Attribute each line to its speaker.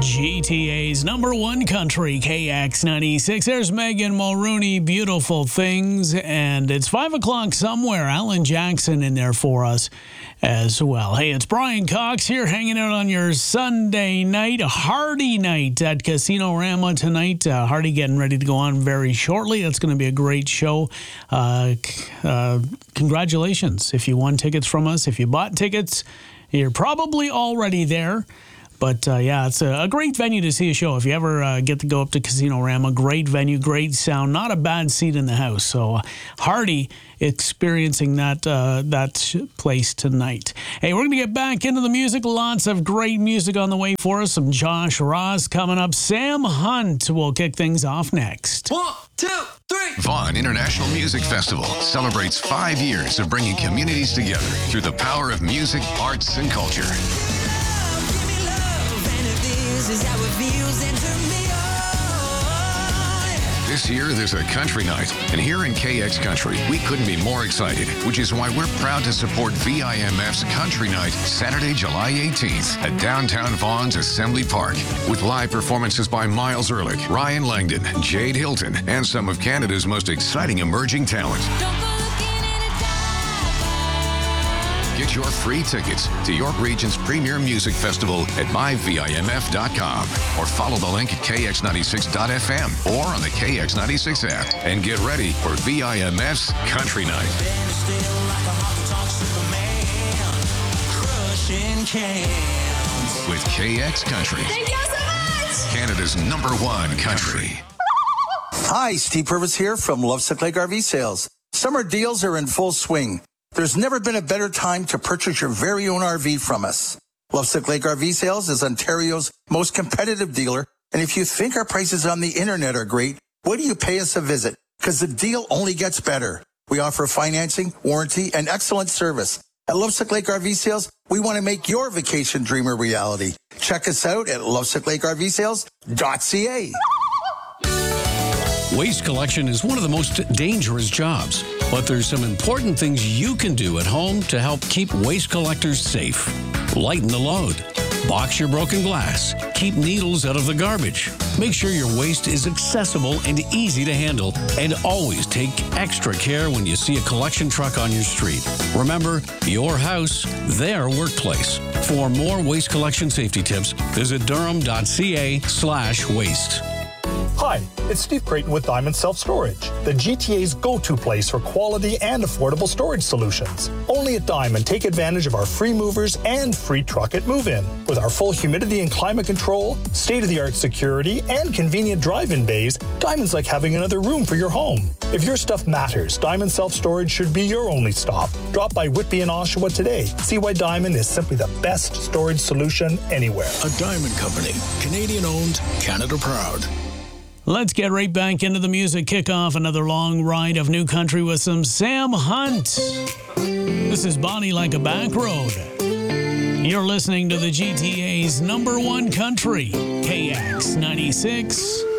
Speaker 1: GTA's number one country, KX96. There's Megan Mulrooney, Beautiful Things. And it's 5 o'clock somewhere. Alan Jackson in there for us as well. Hey, it's Brian Cox here hanging out on your Sunday night. A Hardy night at Casino Rama tonight. Hardy getting ready to go on very shortly. That's going to be a great show. Congratulations if you won tickets from us. If you bought tickets, you're probably already there. But, yeah, it's a great venue to see a show. If you ever get to go up to Casino Rama, great venue, great sound, not a bad seat in the house. So Hardy experiencing that place tonight. Hey, we're going to get back into the music. Lots of great music on the way for us. Some Josh Ross coming up. Sam Hunt will kick things off next.
Speaker 2: 1, 2, 3.
Speaker 3: Vaughan International Music Festival celebrates 5 years of bringing communities together through the power of music, arts, and culture. This year, there's a country night, and here in KX Country, we couldn't be more excited, which is why we're proud to support VIMF's Country Night Saturday, July 18th at downtown Vaughan's Assembly Park, with live performances by Miles Ehrlich, Ryan Langdon, Jade Hilton, and some of Canada's most exciting emerging talent. Get your free tickets to York Region's premier music festival at myvimf.com or follow the link at kx96.fm or on the KX96 app and get ready for VIMF's Country Night. With KX Country.
Speaker 4: Thank you so much!
Speaker 3: Canada's number one country.
Speaker 5: Hi, Steve Purvis here from Lovesick Lake RV Sales. Summer deals are in full swing. There's never been a better time to purchase your very own RV from us. Lovesick Lake RV Sales is Ontario's most competitive dealer, and if you think our prices on the internet are great, why do you pay us a visit? Because the deal only gets better. We offer financing, warranty, and excellent service. At Lovesick Lake RV Sales, we want to make your vacation dream a reality. Check us out at lovesicklakervsales.ca.
Speaker 6: Waste collection is one of the most dangerous jobs, but there's some important things you can do at home to help keep waste collectors safe. Lighten the load. Box your broken glass. Keep needles out of the garbage. Make sure your waste is accessible and easy to handle, and always take extra care when you see a collection truck on your street. Remember, your house, their workplace. For more waste collection safety tips, visit durham.ca/waste.
Speaker 7: Hi, it's Steve Creighton with Diamond Self-Storage, the GTA's go-to place for quality and affordable storage solutions. Only at Diamond, take advantage of our free movers and free truck at move-in. With our full humidity and climate control, state-of-the-art security, and convenient drive-in bays, Diamond's like having another room for your home. If your stuff matters, Diamond Self-Storage should be your only stop. Drop by Whitby and Oshawa today. See why Diamond is simply the best storage solution anywhere.
Speaker 8: A Diamond Company, Canadian-owned, Canada proud.
Speaker 1: Let's get right back into the music. Kick off another long ride of new country with some Sam Hunt. This is Bonnie Like a Back Road. You're listening to the GTA's number one country, KX96.